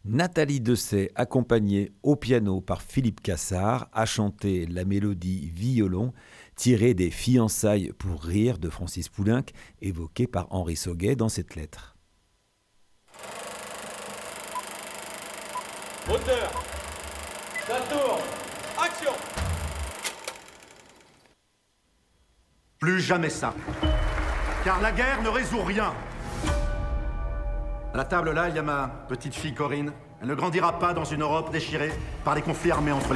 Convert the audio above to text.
Nathalie Dessay, accompagnée au piano par Philippe Cassard, a chanté la mélodie violon tirée des Fiançailles pour rire de Francis Poulenc, évoquée par Henri Sauguet dans cette lettre. Moteur, ça tourne, action! Plus jamais ça. Car la guerre ne résout rien. À la table là, il y a ma petite fille Corinne. Elle ne grandira pas dans une Europe déchirée par les conflits armés entre